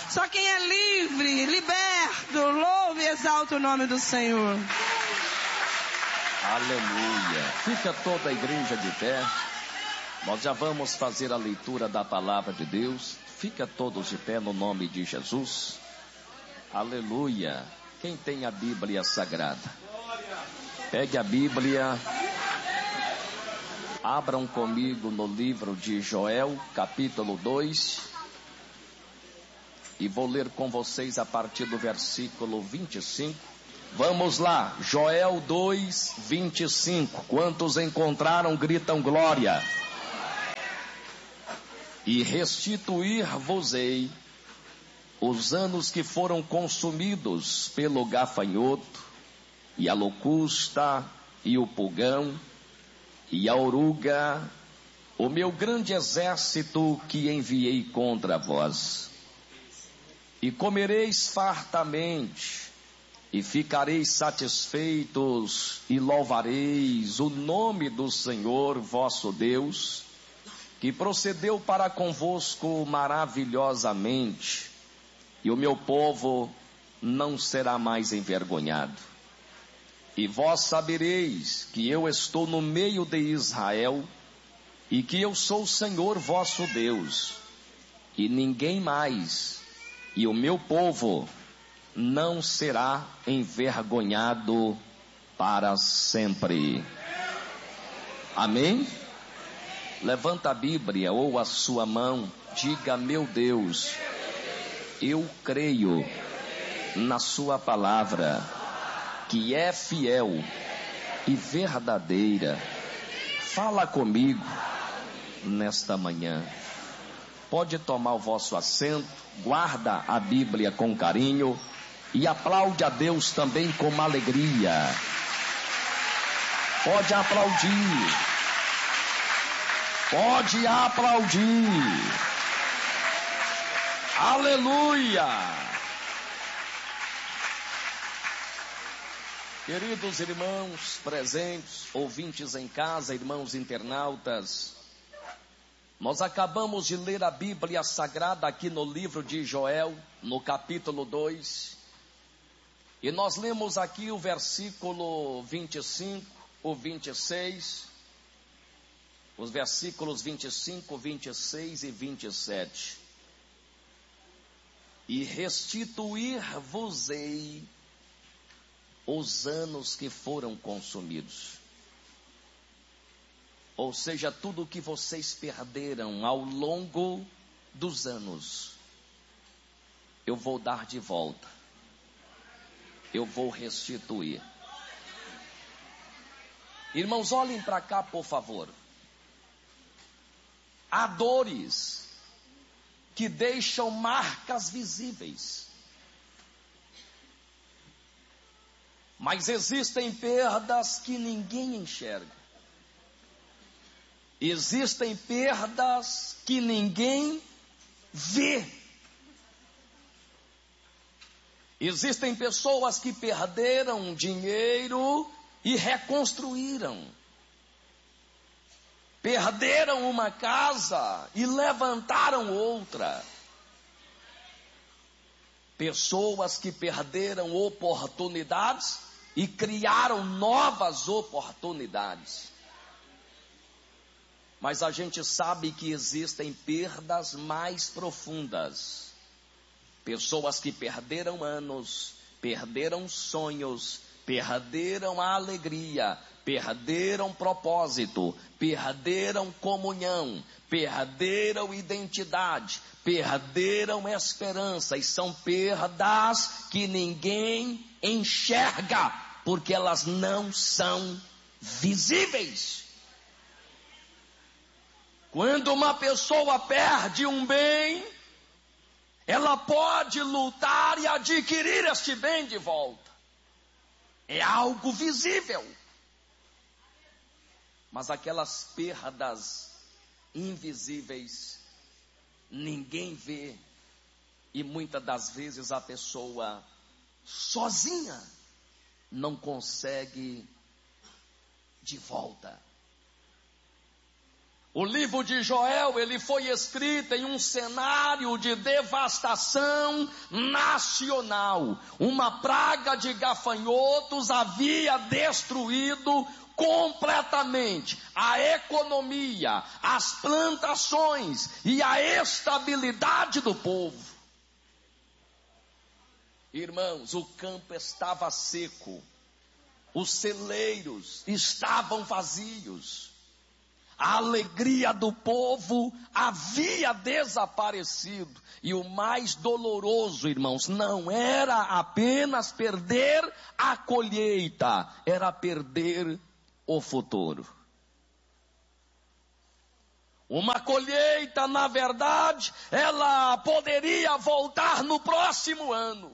Só quem é livre, liberto, louve e exalta o nome do Senhor. Aleluia. Fica toda a igreja de pé. Nós já vamos fazer a leitura da palavra de Deus. Fica todos de pé no nome de Jesus. Aleluia. Quem tem a Bíblia Sagrada? Pegue a Bíblia. Abram comigo no livro de Joel, capítulo 2. E vou ler com vocês a partir do versículo 25. Vamos lá, Joel 2, 25. Quantos encontraram, gritam glória. E restituir-vos-ei os anos que foram consumidos pelo gafanhoto, e a locusta, e o pulgão, e a oruga, o meu grande exército que enviei contra vós. E comereis fartamente, e ficareis satisfeitos, e louvareis o nome do Senhor vosso Deus, que procedeu para convosco maravilhosamente, e o meu povo não será mais envergonhado. E vós sabereis que eu estou no meio de Israel, e que eu sou o Senhor vosso Deus, e ninguém mais, e o meu povo não será envergonhado para sempre. Amém? Levanta a Bíblia ou a sua mão, diga: meu Deus, eu creio na sua palavra, que é fiel e verdadeira. Fala comigo nesta manhã. Pode tomar o vosso assento, guarda a Bíblia com carinho e aplaude a Deus também com alegria. Pode aplaudir. Pode aplaudir. Aleluia. Queridos irmãos presentes, ouvintes em casa, irmãos internautas, nós acabamos de ler a Bíblia Sagrada aqui no livro de Joel, no capítulo 2, e nós lemos aqui o versículo 25, o 26, os versículos 25, 26 e 27. E restituir-vos-ei os anos que foram consumidos. Ou seja, tudo o que vocês perderam ao longo dos anos, eu vou dar de volta. Eu vou restituir. Irmãos, olhem para cá, por favor. Há dores que deixam marcas visíveis. Mas existem perdas que ninguém enxerga. Existem perdas que ninguém vê. Existem pessoas que perderam dinheiro e reconstruíram. Perderam uma casa e levantaram outra. Pessoas que perderam oportunidades e criaram novas oportunidades. Mas a gente sabe que existem perdas mais profundas. Pessoas que perderam anos, perderam sonhos, perderam a alegria, perderam propósito, perderam comunhão, perderam identidade, perderam esperança, e são perdas que ninguém enxerga, porque elas não são visíveis. Quando uma pessoa perde um bem, ela pode lutar e adquirir este bem de volta. É algo visível. Mas aquelas perdas invisíveis, ninguém vê. E muitas das vezes a pessoa sozinha não consegue de volta. O livro de Joel, ele foi escrito em um cenário de devastação nacional. Uma praga de gafanhotos havia destruído completamente a economia, as plantações e a estabilidade do povo. Irmãos, o campo estava seco, os celeiros estavam vazios. A alegria do povo havia desaparecido. E o mais doloroso, irmãos, não era apenas perder a colheita, era perder o futuro. Uma colheita, na verdade, ela poderia voltar no próximo ano.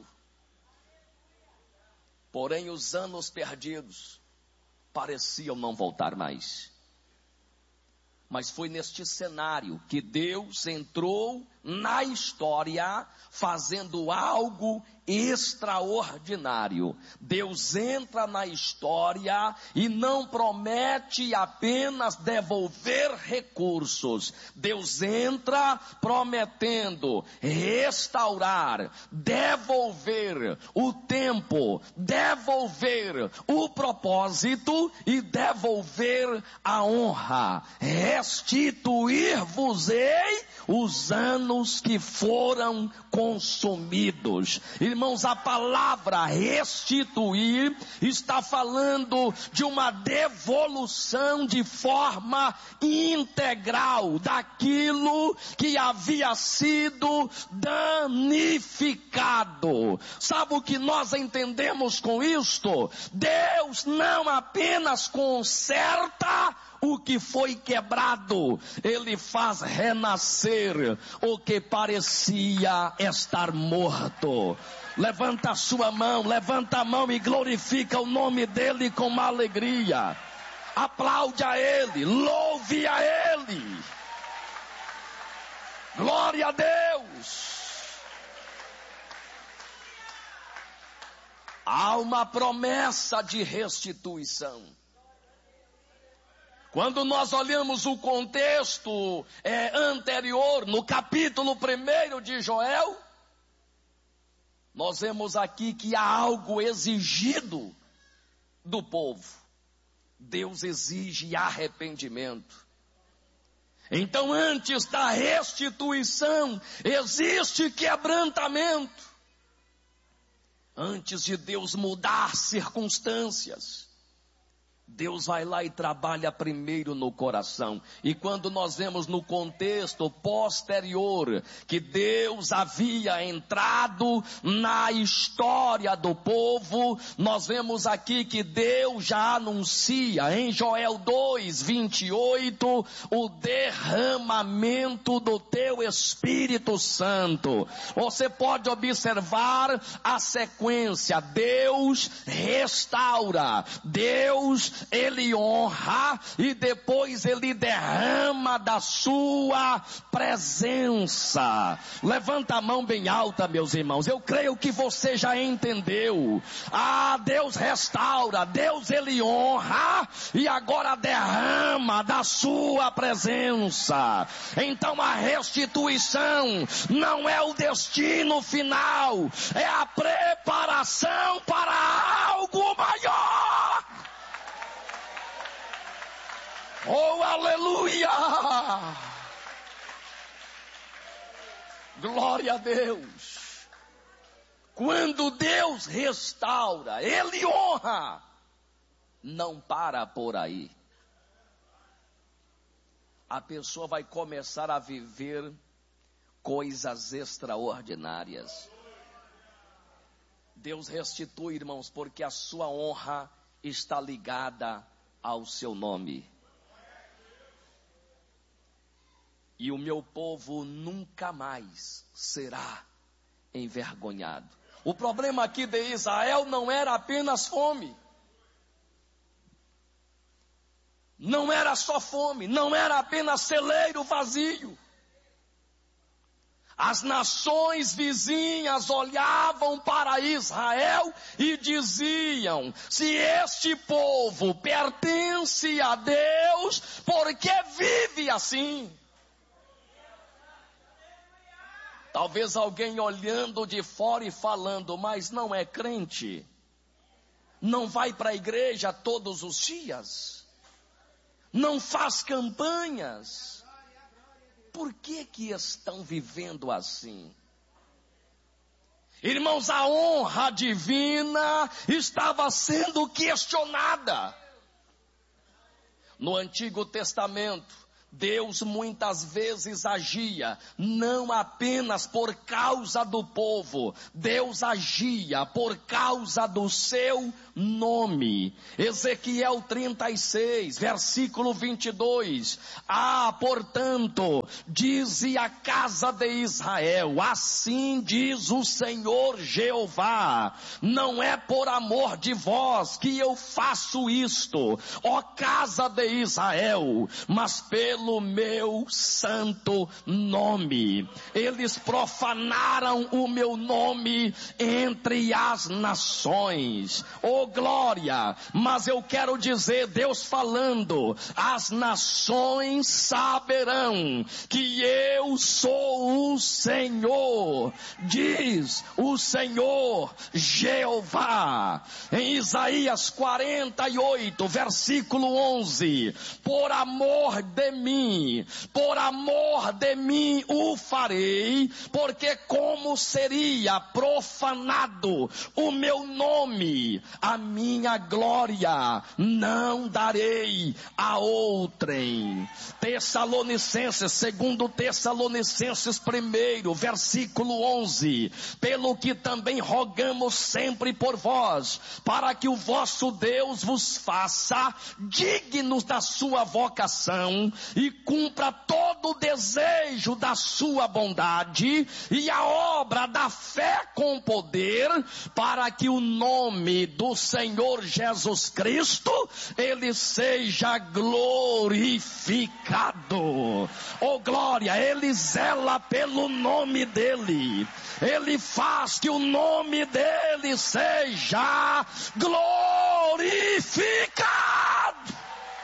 Porém, os anos perdidos pareciam não voltar mais. Mas foi neste cenário que Deus entrou na história fazendo algo extraordinário. Deus entra na história e não promete apenas devolver recursos. Deus entra prometendo restaurar, devolver o tempo, devolver o propósito e devolver a honra. Restituir-vos-ei os anos que foram consumidos. Irmãos, a palavra restituir está falando de uma devolução de forma integral daquilo que havia sido danificado. Sabe o que nós entendemos com isto? Deus não apenas conserta o que foi quebrado, Ele faz renascer o que parecia estar morto. Levanta a sua mão, levanta a mão e glorifica o nome dEle com alegria. Aplaude a Ele, louve a Ele. Glória a Deus. Há uma promessa de restituição. Quando nós olhamos o contexto anterior, no capítulo 1 de Joel, nós vemos aqui que há algo exigido do povo. Deus exige arrependimento. Então, antes da restituição, existe quebrantamento. Antes de Deus mudar circunstâncias, Deus vai lá e trabalha primeiro no coração. E quando nós vemos no contexto posterior que Deus havia entrado na história do povo, nós vemos aqui que Deus já anuncia em Joel 2:28 o derramamento do teu Espírito Santo. Você pode observar a sequência. Deus restaura, Deus Ele honra e depois Ele derrama da sua presença. Levanta a mão bem alta, meus irmãos. Eu creio que você já entendeu. Deus restaura, Deus Ele honra e agora derrama da sua presença. Então a restituição não é o destino final, é a preparação para algo maior. Oh, aleluia! Glória a Deus! Quando Deus restaura, Ele honra, não para por aí. A pessoa vai começar a viver coisas extraordinárias. Deus restitui, irmãos, porque a sua honra está ligada ao seu nome. E o meu povo nunca mais será envergonhado. O problema aqui de Israel não era apenas fome. Não era só fome, não era apenas celeiro vazio. As nações vizinhas olhavam para Israel e diziam: se este povo pertence a Deus, por que vive assim? Talvez alguém olhando de fora e falando: mas não é crente, não vai para a igreja todos os dias, não faz campanhas. Por que estão vivendo assim? Irmãos, a honra divina estava sendo questionada. No Antigo Testamento, Deus muitas vezes agia, não apenas por causa do povo, Deus agia por causa do seu nome. Ezequiel 36, versículo 22. Portanto, dize a casa de Israel: assim diz o Senhor Jeová, não é por amor de vós que eu faço isto, ó casa de Israel, mas pelo meu santo nome. Eles profanaram o meu nome entre as nações. Oh glória! Mas eu quero dizer, Deus falando: as nações saberão que eu sou o Senhor, diz o Senhor Jeová. Em Isaías 48, versículo 11: por amor de mim o farei, porque como seria profanado o meu nome, a minha glória não darei a outrem. Tessalonicenses, segundo Tessalonicenses 1, versículo 11: pelo que também rogamos sempre por vós, para que o vosso Deus vos faça dignos da sua vocação e cumpra todo o desejo da sua bondade e a obra da fé com poder, para que o nome do Senhor Jesus Cristo, ele seja glorificado. Oh glória, ele zela pelo nome dele, ele faz que o nome dele seja glorificado.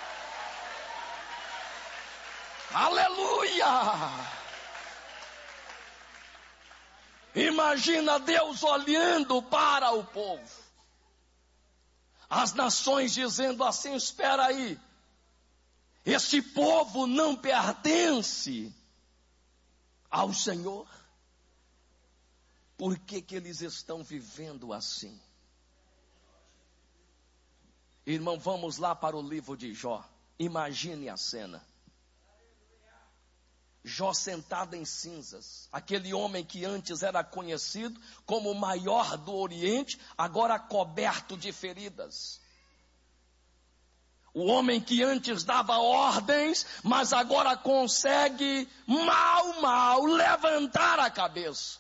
Aleluia! Imagina Deus olhando para o povo, as nações dizendo assim: espera aí, este povo não pertence ao Senhor. Por que eles estão vivendo assim? Irmão, vamos lá para o livro de Jó. Imagine a cena. Jó sentado em cinzas, aquele homem que antes era conhecido como o maior do Oriente, agora coberto de feridas. O homem que antes dava ordens, mas agora consegue mal levantar a cabeça.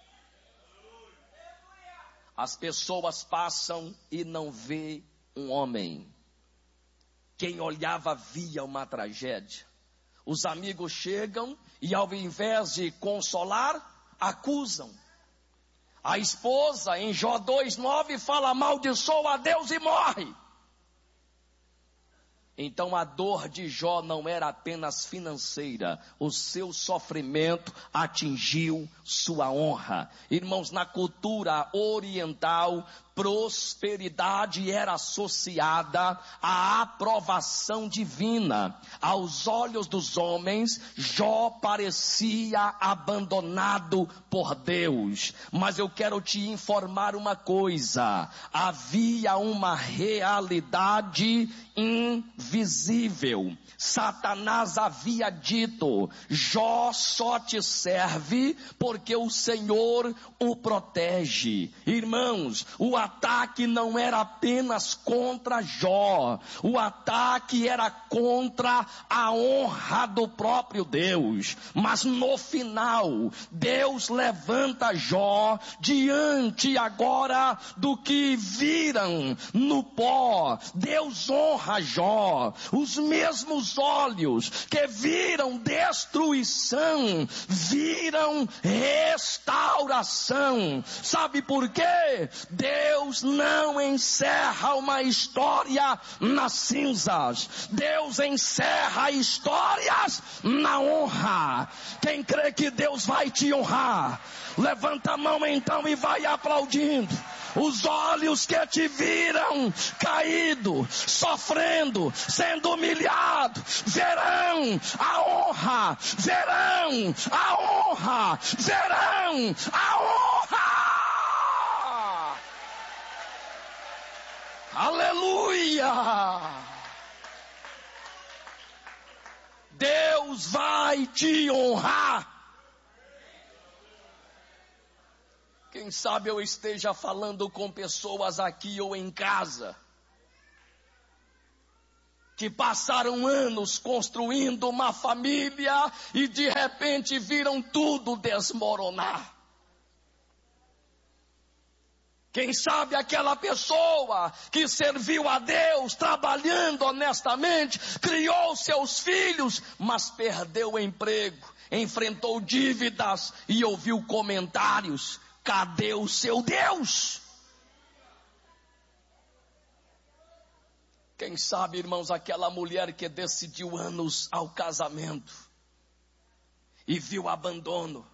As pessoas passam e não vê um homem. Quem olhava via uma tragédia. Os amigos chegam e ao invés de consolar, acusam. A esposa em Jó 2:9 fala: amaldiçoa a Deus e morre. Então a dor de Jó não era apenas financeira, o seu sofrimento atingiu sua honra. Irmãos, na cultura oriental, prosperidade era associada à aprovação divina. Aos olhos dos homens, Jó parecia abandonado por Deus. Mas eu quero te informar uma coisa: havia uma realidade invisível. Satanás havia dito: Jó só te serve porque o Senhor o protege. Irmãos, o ataque ataque não era apenas contra Jó, o ataque era contra a honra do próprio Deus. Mas no final, Deus levanta Jó diante agora do que viram no pó. Deus honra Jó. Os mesmos olhos que viram destruição, viram restauração. Sabe por quê? Deus não encerra uma história nas cinzas. Deus encerra histórias na honra. Quem crê que Deus vai te honrar, levanta a mão então e vai aplaudindo. Os olhos que te viram caído, sofrendo, sendo humilhado, verão a honra, verão a honra, verão a honra. Aleluia! Deus vai te honrar. Quem sabe eu esteja falando com pessoas aqui ou em casa que passaram anos construindo uma família e de repente viram tudo desmoronar. Quem sabe aquela pessoa que serviu a Deus, trabalhando honestamente, criou seus filhos, mas perdeu o emprego, enfrentou dívidas e ouviu comentários: cadê o seu Deus? Quem sabe, irmãos, aquela mulher que decidiu anos ao casamento e viu abandono,